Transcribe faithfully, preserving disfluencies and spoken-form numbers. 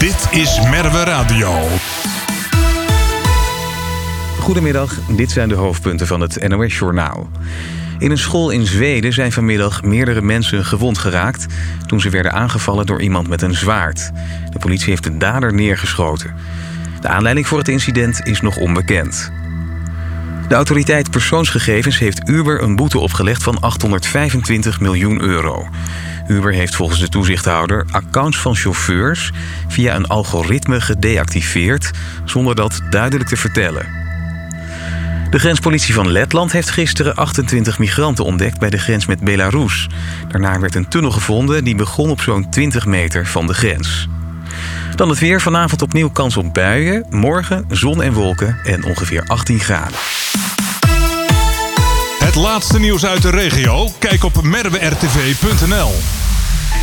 Dit is Merwe Radio. Goedemiddag, dit zijn de hoofdpunten van het N O S-journaal. In een school in Zweden zijn vanmiddag meerdere mensen gewond geraakt toen ze werden aangevallen door iemand met een zwaard. De politie heeft de dader neergeschoten. De aanleiding voor het incident is nog onbekend. De autoriteit persoonsgegevens heeft Uber een boete opgelegd van achthonderdvijfentwintig miljoen euro. Uber heeft volgens de toezichthouder accounts van chauffeurs via een algoritme gedeactiveerd zonder dat duidelijk te vertellen. De grenspolitie van Letland heeft gisteren achtentwintig migranten ontdekt bij de grens met Belarus. Daarna werd een tunnel gevonden die begon op zo'n twintig meter van de grens. Dan het weer. Vanavond opnieuw kans op buien. Morgen zon en wolken en ongeveer achttien graden. Het laatste nieuws uit de regio? Kijk op merwe r t v punt n l.